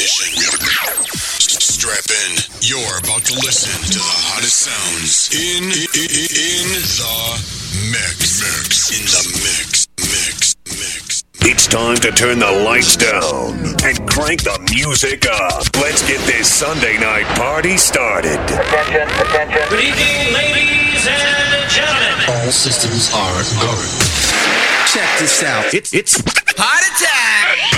Strap in. You're about to listen to the hottest sounds in the mix. In the mix. It's time to turn the lights down and crank the music up. Let's get this Sunday night party started. Attention. Good evening, ladies and gentlemen. All systems are go. Check this out. It's Heart Attack.